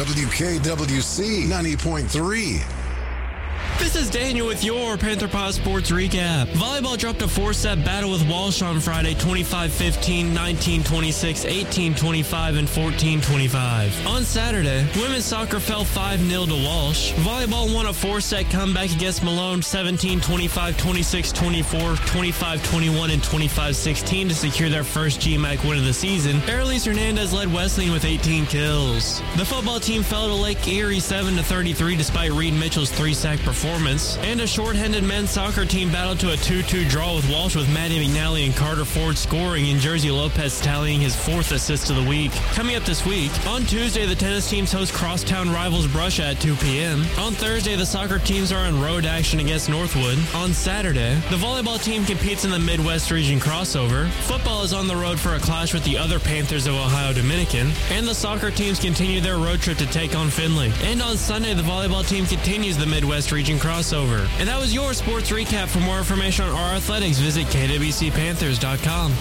WKWC 90.3. This is Daniel with your Panther Pod Sports Recap. Volleyball dropped a 4-set battle with Walsh on Friday, 25-15, 19-26, 18-25, and 14-25. On Saturday, women's soccer fell 5-0 to Walsh. Volleyball won a 4-set comeback against Malone, 17-25, 26-24, 25-21, and 25-16 to secure their first GMAC win of the season. Airlise Hernandez led Wesleyan with 18 kills. The football team fell to Lake Erie 7-33 despite Reed Mitchell's 3-sack performance. And a short-handed men's soccer team battled to a 2-2 draw with Walsh, with Maddie McNally and Carter Ford scoring and Jersey Lopez tallying his 4th assist of the week. Coming up this week, on Tuesday, the tennis teams host crosstown rivals Brush at 2 p.m. On Thursday, the soccer teams are in road action against Northwood. On Saturday, the volleyball team competes in the Midwest Region crossover. Football is on the road for a clash with the other Panthers of Ohio Dominican. And the soccer teams continue their road trip to take on Findlay. And on Sunday, the volleyball team continues the Midwest Region crossover. And that was your sports recap. For more information on our athletics, visit kwcpanthers.com.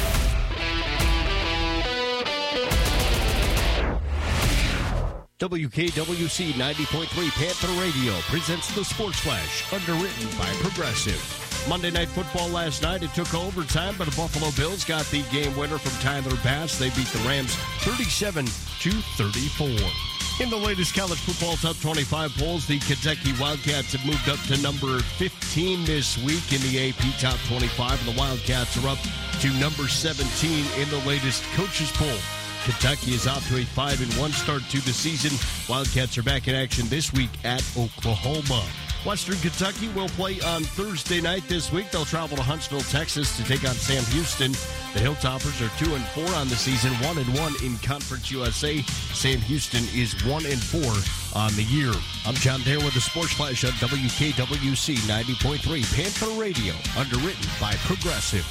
WKWC 90.3 Panther Radio presents the Sports Flash, underwritten by Progressive. Monday Night Football last night, it took overtime, but the Buffalo Bills got the game winner from Tyler Bass. They beat the Rams 37-34. In the latest college football top 25 polls, the Kentucky Wildcats have moved up to number 15 this week in the AP top 25, and the Wildcats are up to number 17 in the latest coaches poll. Kentucky is off to a 5-1 start to the season. Wildcats are back in action this week at Oklahoma. Western Kentucky will play on Thursday night this week. They'll travel to Huntsville, Texas to take on Sam Houston. The Hilltoppers are 2-4 on the season, 1-1 in Conference USA. Sam Houston is 1-4 on the year. I'm John Dare with the Sports Flash on WKWC 90.3 Panther Radio, underwritten by Progressive.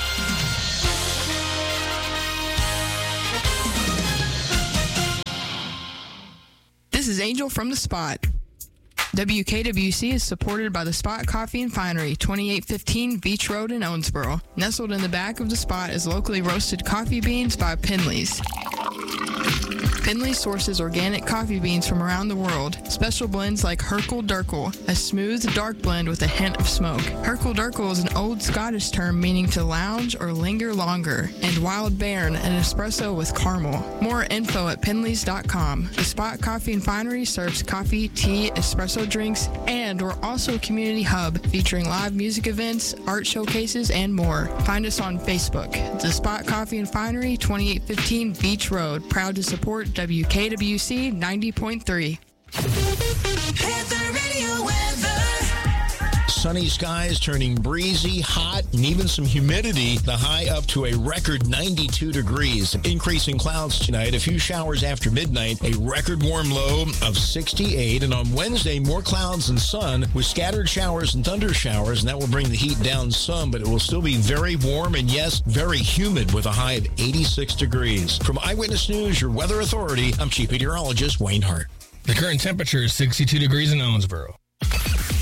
This is Angel from The Spot. WKWC is supported by The Spot Coffee and Finery, 2815 Beach Road in Owensboro. Nestled in the back of The Spot is locally roasted coffee beans by Penley's. Penley's sources organic coffee beans from around the world. Special blends like Herkel Durkel, a smooth, dark blend with a hint of smoke. Herkel Durkel is an old Scottish term meaning to lounge or linger longer. And Wild Bairn, an espresso with caramel. More info at penleys.com. The Spot Coffee and Finery serves coffee, tea, espresso drinks, and we're also a community hub featuring live music events, art showcases, and more. Find us on Facebook. The Spot Coffee and Finery, 2815 Beach Road. Proud to support WKWC 90.3. Panther Radio weather. Sunny skies turning breezy, hot, and even some humidity. The high up to a record 92 degrees. Increasing clouds tonight. A few showers after midnight. A record warm low of 68. And on Wednesday, more clouds and sun with scattered showers and thunder showers. And that will bring the heat down some, but it will still be very warm and, yes, very humid with a high of 86 degrees. From Eyewitness News, your weather authority, I'm Chief Meteorologist Wayne Hart. The current temperature is 62 degrees in Owensboro.